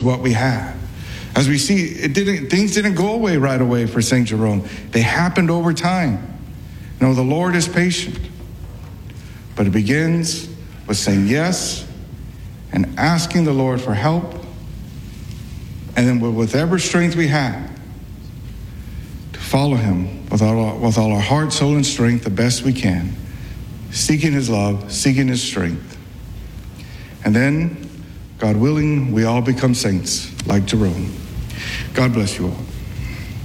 what we had. As we see, things didn't go away right away for St. Jerome. They happened over time. No, the Lord is patient. But it begins with saying yes and asking the Lord for help. And then with whatever strength we have, to follow him with all our heart, soul, and strength the best we can, seeking his love, seeking his strength. And then, God willing, we all become saints like Jerome. God bless you all.